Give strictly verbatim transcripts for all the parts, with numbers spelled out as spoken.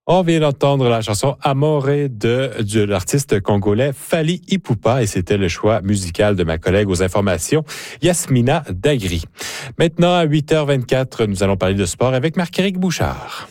On vient d'entendre la chanson Amoré de, de l'artiste congolais Fally Ipupa et c'était le choix musical de ma collègue aux informations, Yasmina Dagri. Maintenant, à huit heures vingt-quatre, nous allons parler de sport avec Marc-Éric Bouchard.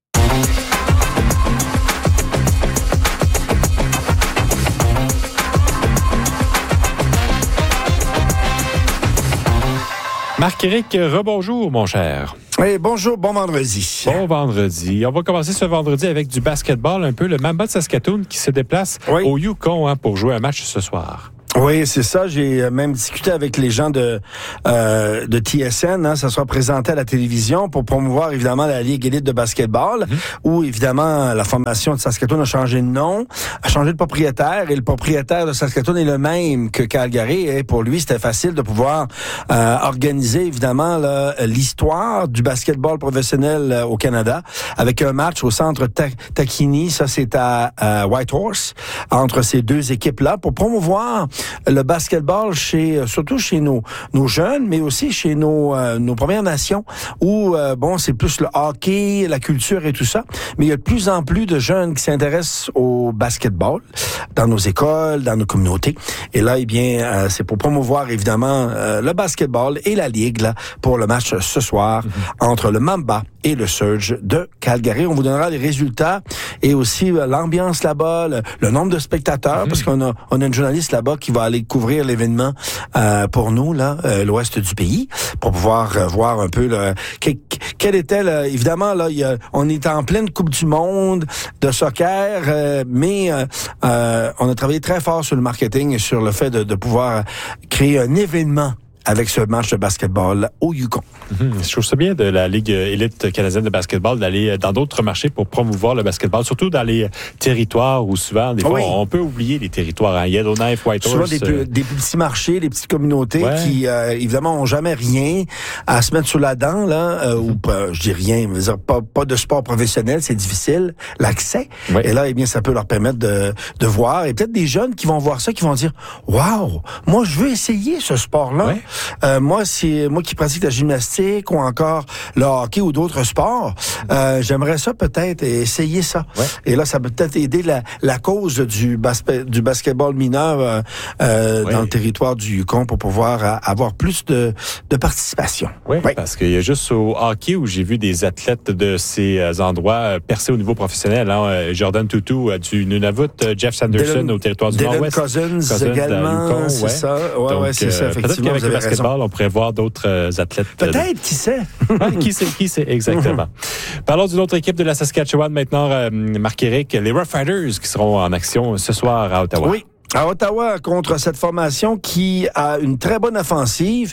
Marc-Éric, rebonjour, mon cher. Oui, bonjour, bon vendredi. Bon vendredi. On va commencer ce vendredi avec du basketball, un peu le Mamba de Saskatoon qui se déplace oui. au Yukon hein, pour jouer un match ce soir. Oui, c'est ça. J'ai même discuté avec les gens de euh, de T S N. Hein, ça sera présenté à la télévision pour promouvoir évidemment la Ligue élite de basketball, mm-hmm. où évidemment la formation de Saskatoon a changé de nom, a changé de propriétaire, et le propriétaire de Saskatoon est le même que Calgary. Et pour lui, c'était facile de pouvoir euh, organiser évidemment là, l'histoire du basketball professionnel euh, au Canada avec un match au centre Ta- Takini. Ça, c'est à euh, Whitehorse entre ces deux équipes-là pour promouvoir le basketball chez, surtout chez nos, nos jeunes, mais aussi chez nos, euh, nos Premières Nations, où, euh, bon, c'est plus le hockey, la culture et tout ça, mais il y a de plus en plus de jeunes qui s'intéressent au basketball dans nos écoles, dans nos communautés. Et là, eh bien, euh, c'est pour promouvoir, évidemment, euh, le basketball et la Ligue, là, pour le match ce soir, mm-hmm. entre le Mamba et le Surge de Calgary. On vous donnera les résultats et aussi euh, l'ambiance là-bas, le, le nombre de spectateurs, mm-hmm. parce qu'on a, on a une journaliste là-bas qui va aller couvrir l'événement euh, pour nous, là, euh, l'ouest du pays, pour pouvoir euh, voir un peu là, que, quel était, là, évidemment, là, il y a, on est en pleine Coupe du Monde de soccer, euh, mais euh, euh, on a travaillé très fort sur le marketing et sur le fait de, de pouvoir créer un événement avec ce match de basketball au Yukon. Mmh, je trouve ça bien de la Ligue élite canadienne de basketball d'aller dans d'autres marchés pour promouvoir le basketball, surtout dans les territoires où souvent, des fois, oui. on peut oublier les territoires. Hein. Yellowknife, Whitehorse. Souvent des, euh... des petits marchés, des petites communautés ouais. qui, euh, évidemment, ont jamais rien à se mettre sous la dent, là, euh, mmh. ou euh, je dis rien, mais pas, pas de sport professionnel, c'est difficile, l'accès. Oui. Et là, eh bien, ça peut leur permettre de, de voir. Et peut-être des jeunes qui vont voir ça, qui vont dire, waouh, moi, je veux essayer ce sport-là. Oui. Euh, moi, c'est moi qui pratique la gymnastique ou encore le hockey ou d'autres sports. Euh, j'aimerais ça peut-être essayer ça. Ouais. Et là, ça peut peut-être aider la, la cause du, bas, du basketball mineur euh, euh, ouais. dans le territoire du Yukon pour pouvoir euh, avoir plus de, de participation. Oui, ouais. parce qu'il y a juste au hockey où j'ai vu des athlètes de ces endroits percer au niveau professionnel. Hein. Jordan Tutu du Nunavut, Jeff Sanderson Dylan, au territoire du Dylan Nord-Ouest. Cousins, Cousins également, Yukon, c'est ouais. ça. Ouais, Donc, ouais, c'est ça, effectivement. Peut-être qu'avec le basketball, on pourrait voir d'autres euh, athlètes. Peut-être, qui sait? ouais, qui sait, qui sait, exactement. Parlons d'une autre équipe de la Saskatchewan maintenant, euh, Marc-Éric, les Rough Riders qui seront en action ce soir à Ottawa. Oui. À Ottawa, contre cette formation qui a une très bonne offensive.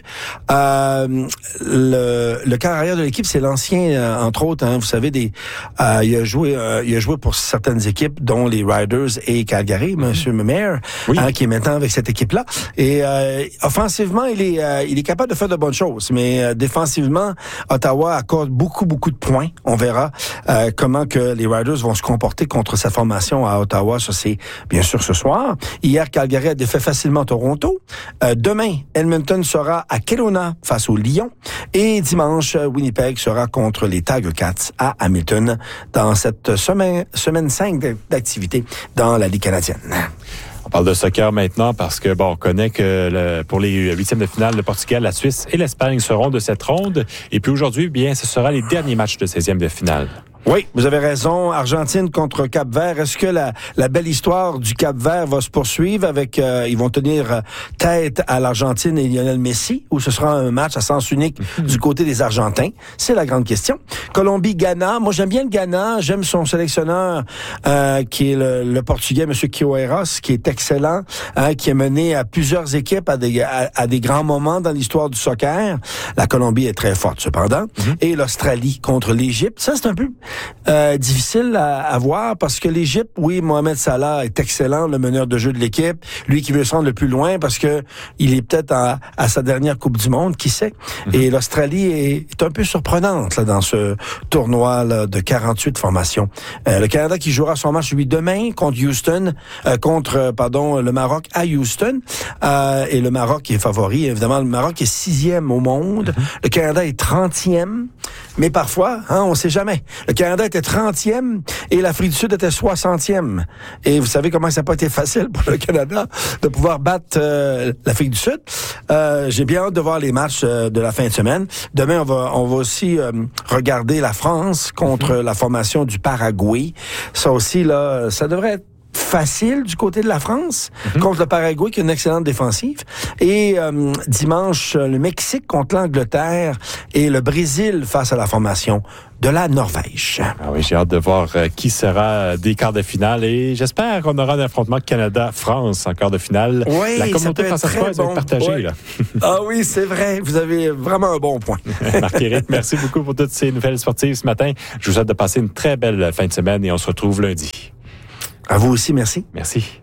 Euh, le, le carrière de l'équipe, c'est l'ancien, euh, entre autres, hein, vous savez, des, euh, il a joué, euh, il a joué pour certaines équipes, dont les Riders et Calgary, mm-hmm. Monsieur Mayer, oui. hein, qui est maintenant avec cette équipe-là. Et euh, offensivement, il est, euh, il est capable de faire de bonnes choses, mais euh, défensivement, Ottawa accorde beaucoup, beaucoup de points. On verra euh, comment que les Riders vont se comporter contre cette formation à Ottawa. Ça, c'est bien sûr ce soir. Hier, Calgary a défait facilement Toronto. Euh, demain, Edmonton sera à Kelowna face au Lions. Et dimanche, Winnipeg sera contre les Tiger Cats à Hamilton dans cette semaine, semaine cinq d'activité dans la Ligue canadienne. On parle de soccer maintenant parce que bon, on connaît que le, pour les huitièmes de finale, le Portugal, la Suisse et l'Espagne seront de cette ronde. Et puis aujourd'hui, bien, ce sera les derniers matchs de seizième de finale. Oui, vous avez raison. Argentine contre Cap-Vert. Est-ce que la, la belle histoire du Cap-Vert va se poursuivre avec, euh, ils vont tenir tête à l'Argentine et Lionel Messi, ou ce sera un match à sens unique mmh. du côté des Argentins? C'est la grande question. Colombie-Ghana. Moi, j'aime bien le Ghana. J'aime son sélectionneur, euh, qui est le, le Portugais, M. Queiroz, qui est excellent, hein, qui a mené à plusieurs équipes à des, à, à des grands moments dans l'histoire du soccer. La Colombie est très forte, cependant. Mmh. Et l'Australie contre l'Égypte. Ça, c'est un peu Euh, difficile à, à voir parce que l'Égypte, oui, Mohamed Salah est excellent, le meneur de jeu de l'équipe, lui qui veut se rendre le plus loin parce que il est peut-être à, à sa dernière Coupe du Monde, qui sait. Mm-hmm. Et l'Australie est, est un peu surprenante là, dans ce tournoi là, de quarante-huit formations. Euh, le Canada qui jouera son match lui demain contre Houston, euh, contre pardon le Maroc à Houston, euh, et le Maroc est favori. Évidemment, le Maroc est sixième au monde, mm-hmm. le Canada est trentième. Mais parfois, hein, on ne sait jamais. Le Canada était trentième et l'Afrique du Sud était soixantième. Et vous savez comment ça n'a pas été facile pour le Canada de pouvoir battre euh, l'Afrique du Sud. Euh, j'ai bien hâte de voir les matchs euh, de la fin de semaine. Demain, on va, on va aussi euh, regarder la France contre mm-hmm. la formation du Paraguay. Ça aussi, là, ça devrait être facile du côté de la France mm-hmm. contre le Paraguay qui a une excellente défensive. Et euh, dimanche, le Mexique contre l'Angleterre et le Brésil face à la formation de la Norvège. Ah oui, j'ai hâte de voir euh, qui sera des quarts de finale et j'espère qu'on aura un affrontement Canada-France en quart de finale. Oui, la communauté française bon. va être partagée. Ouais. Là. Ah oui, c'est vrai. Vous avez vraiment un bon point. Marc-Éric, merci beaucoup pour toutes ces nouvelles sportives ce matin. Je vous souhaite de passer une très belle fin de semaine et on se retrouve lundi. À vous aussi, merci. Merci.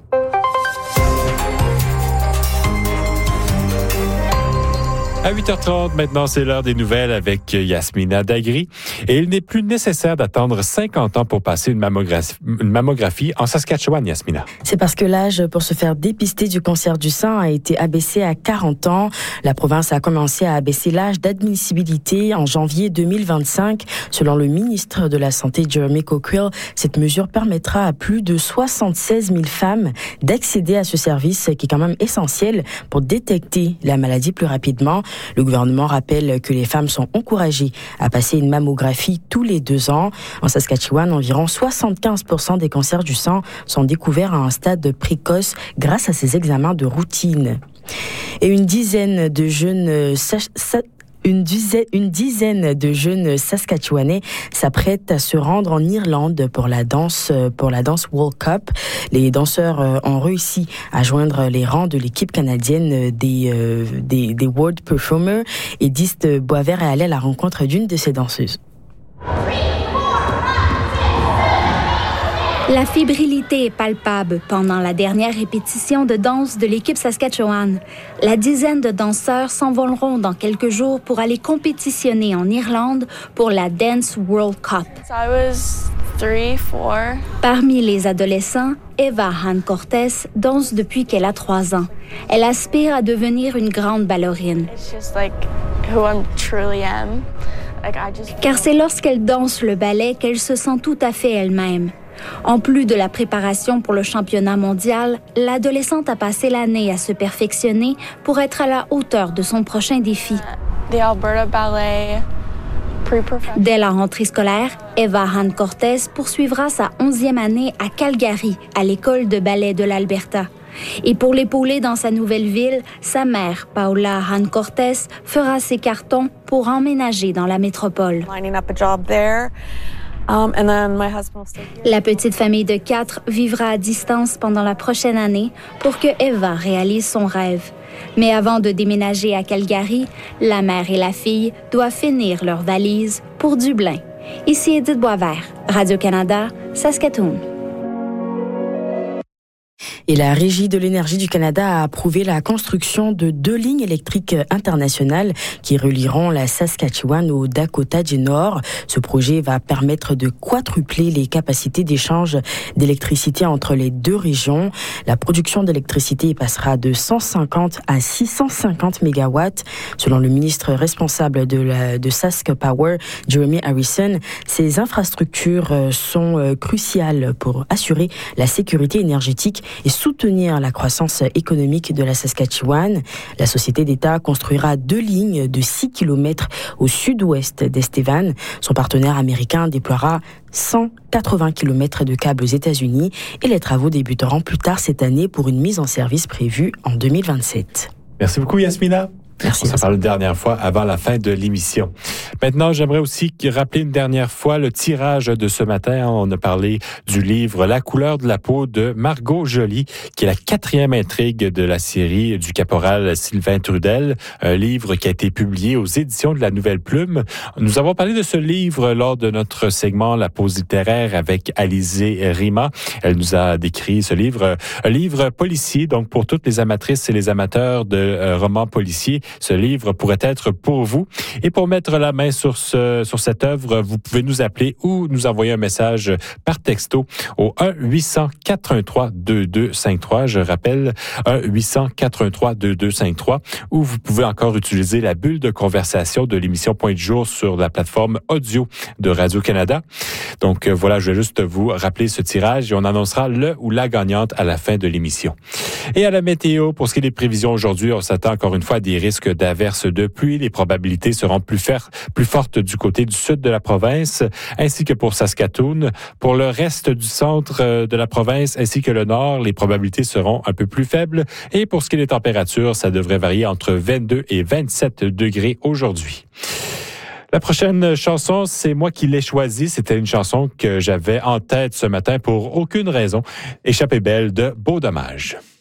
À huit heures trente, maintenant, c'est l'heure des nouvelles avec Yasmina Dagri. Et il n'est plus nécessaire d'attendre cinquante ans pour passer une mammographie, une mammographie en Saskatchewan, Yasmina. C'est parce que l'âge pour se faire dépister du cancer du sein a été abaissé à quarante ans. La province a commencé à abaisser l'âge d'admissibilité en janvier deux mille vingt-cinq. Selon le ministre de la Santé, Jeremy Cockerill, cette mesure permettra à plus de soixante-seize mille femmes d'accéder à ce service qui est quand même essentiel pour détecter la maladie plus rapidement. Le gouvernement rappelle que les femmes sont encouragées à passer une mammographie tous les deux ans. En Saskatchewan, environ soixante-quinze pour cent des cancers du sang sont découverts à un stade précoce grâce à ces examens de routine. Et une dizaine de jeunes sach- sa- Une dizaine, une dizaine de jeunes Saskatchewanais s'apprêtent à se rendre en Irlande pour la danse, pour la danse World Cup. Les danseurs ont réussi à joindre les rangs de l'équipe canadienne des, euh, des, des World Performers. Et Dist Boisvert est allé à la rencontre d'une de ces danseuses. La fébrilité est palpable pendant la dernière répétition de danse de l'équipe Saskatchewan. La dizaine de danseurs s'envoleront dans quelques jours pour aller compétitionner en Irlande pour la Dance World Cup. So I was three, four. Parmi les adolescents, Eva Han-Cortez danse depuis qu'elle a trois ans. Elle aspire à devenir une grande ballerine. It's just like who I truly am. Like I just Car c'est lorsqu'elle danse le ballet qu'elle se sent tout à fait elle-même. En plus de la préparation pour le championnat mondial, l'adolescente a passé l'année à se perfectionner pour être à la hauteur de son prochain défi. The Alberta Ballet pre-professional. Dès la rentrée scolaire, Eva Han-Cortez poursuivra sa onzième année à Calgary, à l'école de ballet de l'Alberta. Et pour l'épauler dans sa nouvelle ville, sa mère, Paula Han-Cortez, fera ses cartons pour emménager dans la métropole. Lining up a job there. Um, and then my husband will stay here. La petite famille de quatre vivra à distance pendant la prochaine année pour que Eva réalise son rêve. Mais avant de déménager à Calgary, la mère et la fille doivent finir leurs valises pour Dublin. Ici Edith Boisvert, Radio-Canada, Saskatoon. Et la Régie de l'énergie du Canada a approuvé la construction de deux lignes électriques internationales qui relieront la Saskatchewan au Dakota du Nord. Ce projet va permettre de quadrupler les capacités d'échange d'électricité entre les deux régions. La production d'électricité passera de cent cinquante à six cent cinquante mégawatts. Selon le ministre responsable de, la, de Sask Power, Jeremy Harrison, ces infrastructures sont cruciales pour assurer la sécurité énergétique et soutenir la croissance économique de la Saskatchewan. La société d'État construira deux lignes de six kilomètres au sud-ouest d'Estevan. Son partenaire américain déploiera cent quatre-vingts kilomètres de câbles aux États-Unis et les travaux débuteront plus tard cette année pour une mise en service prévue en deux mille vingt-sept. Merci beaucoup, Yasmina. Merci. On s'en parle une dernière fois avant la fin de l'émission. Maintenant, j'aimerais aussi rappeler une dernière fois le tirage de ce matin. On a parlé du livre La couleur de la peau de Margot Joly, qui est la quatrième intrigue de la série du caporal Sylvain Trudel, un livre qui a été publié aux éditions de la Nouvelle Plume. Nous avons parlé de ce livre lors de notre segment La pause littéraire avec Alizée Rima. Elle nous a décrit ce livre, un livre policier, donc pour toutes les amatrices et les amateurs de euh, romans policiers, ce livre pourrait être pour vous. Et pour mettre la main sur ce, sur cette œuvre, vous pouvez nous appeler ou nous envoyer un message par texto au un huit cents quatre un trois deux deux cinq trois. Je rappelle, un huit cents quatre un trois deux deux cinq trois. Ou vous pouvez encore utiliser la bulle de conversation de l'émission Point du jour sur la plateforme audio de Radio-Canada. Donc euh, voilà, je vais juste vous rappeler ce tirage et on annoncera le ou la gagnante à la fin de l'émission. Et à la météo, pour ce qui est des prévisions aujourd'hui, on s'attend encore une fois à des risques d'averses de pluie. Les probabilités seront plus, fer- plus fortes du côté du sud de la province, ainsi que pour Saskatoon. Pour le reste du centre de la province, ainsi que le nord, les probabilités seront un peu plus faibles. Et pour ce qui est des températures, ça devrait varier entre vingt-deux et vingt-sept degrés aujourd'hui. La prochaine chanson, c'est moi qui l'ai choisie. C'était une chanson que j'avais en tête ce matin pour aucune raison. Échappée belle de Beau Dommage.